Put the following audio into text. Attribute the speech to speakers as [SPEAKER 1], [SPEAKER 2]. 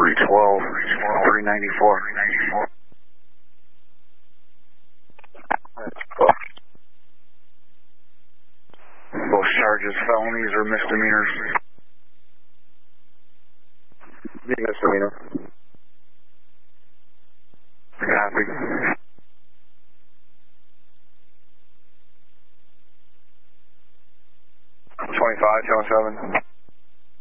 [SPEAKER 1] 312, 394. Both charges, felonies or misdemeanors?
[SPEAKER 2] Misdemeanor.
[SPEAKER 1] Copy.
[SPEAKER 2] 25, 207.